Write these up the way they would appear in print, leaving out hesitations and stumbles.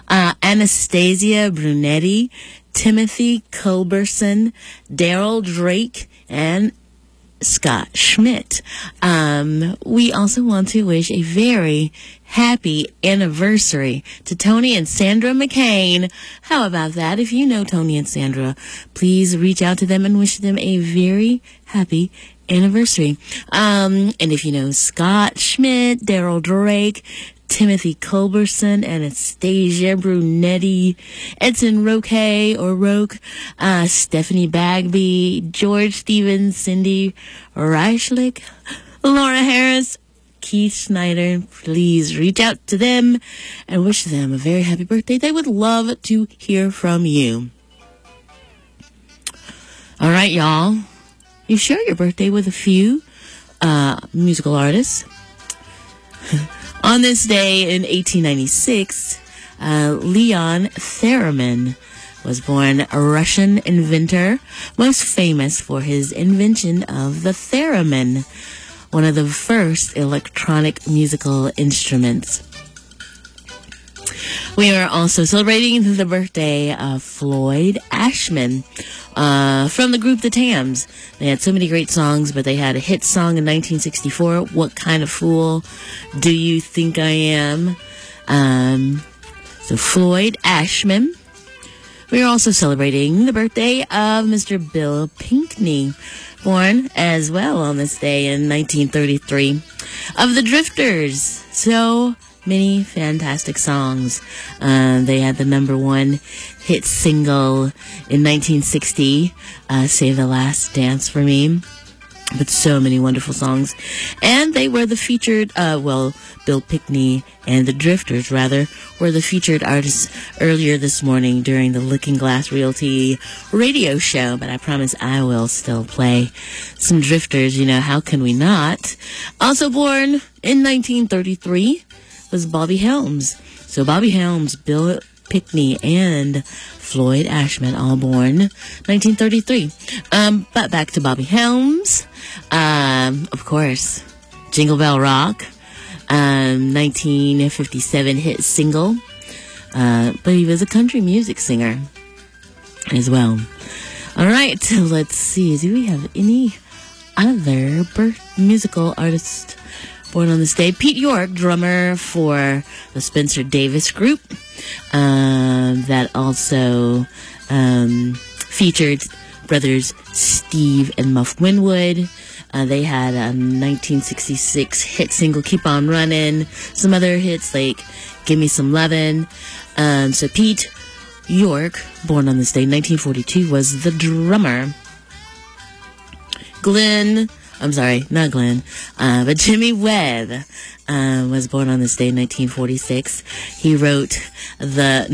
Anastasia Brunetti, Timothy Culberson, Daryl Drake, and Scott Schmidt. We also want to wish a very happy anniversary to Tony and Sandra McCain. How about that? If you know Tony and Sandra, please reach out to them and wish them a very happy anniversary. And if you know Scott Schmidt, Daryl Drake, Timothy Culberson, Anastasia Brunetti, Edson Roque, Stephanie Bagby, George Stevens, Cindy Reichlich, Laura Harris, Keith Snyder, please reach out to them and wish them a very happy birthday. They would love to hear from you. All right, y'all. You share your birthday with a few musical artists. On this day in 1896, Leon Theremin was born, a Russian inventor, most famous for his invention of the theremin, one of the first electronic musical instruments. We are also celebrating the birthday of Floyd Ashman from the group The Tams. They had so many great songs, but they had a hit song in 1964, What Kind of Fool Do You Think I Am? So Floyd Ashman. We are also celebrating the birthday of Mr. Bill Pinkney, born as well on this day in 1933. Of the Drifters, so many fantastic songs. They had the number one hit single in 1960, Save the Last Dance for Me. But so many wonderful songs. And they were the featured, Bill Pinkney and the Drifters, rather, were the featured artists earlier this morning during the Looking Glass Realty radio show. But I promise I will still play some Drifters. You know, how can we not? Also born in 1933 was Bobby Helms. So Bobby Helms, Bill Pinkney, and Floyd Ashman, all born 1933. But back to Bobby Helms. Of course, Jingle Bell Rock, 1957 hit single. But he was a country music singer as well. All right, let's see. Do we have any other musical artists born on this day? Pete York, drummer for the Spencer Davis Group, that also featured brothers Steve and Muff Winwood. They had a 1966 hit single, Keep On Running. Some other hits like Give Me Some Lovin'. So Pete York, born on this day, 1942, was the drummer. But Jimmy Webb was born on this day in 1946. He wrote the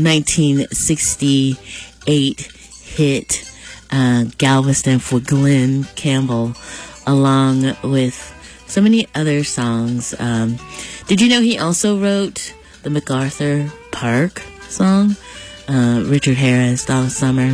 1968 hit Galveston for Glenn Campbell, along with so many other songs. Did you know he also wrote the MacArthur Park song? Richard Harris, Donna Summer.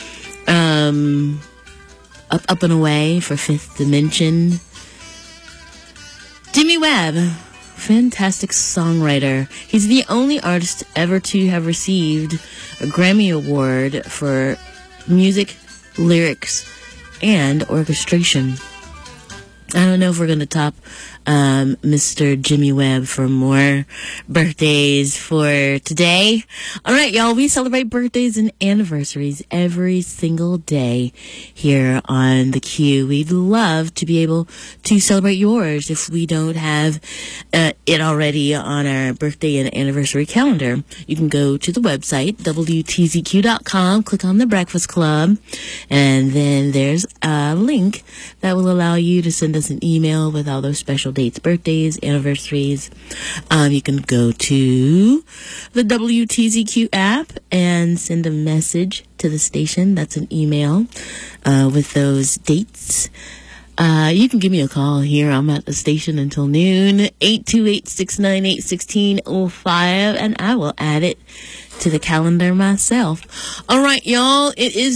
Up and Away for Fifth Dimension. Jimmy Webb, fantastic songwriter. He's the only artist ever to have received a Grammy Award for music, lyrics, and orchestration. I don't know if we're going to top Mr. Jimmy Webb for more birthdays for today. All right, y'all, we celebrate birthdays and anniversaries every single day here on The Q. We'd love to be able to celebrate yours if we don't have it already on our birthday and anniversary calendar. You can go to the website, WTZQ.com, click on the Breakfast Club, and then there's a link that will allow you to send us an email with all those special dates, birthdays, anniversaries. You can go to the WTZQ app and send a message to the station. That's an email with those dates. You can give me a call here. I'm at the station until noon, 828-698-1605, and I will add it to the calendar myself. All right, y'all, it is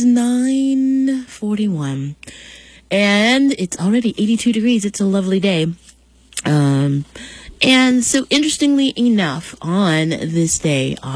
9:41. And it's already 82 degrees. It's a lovely day. And so interestingly enough, on this day,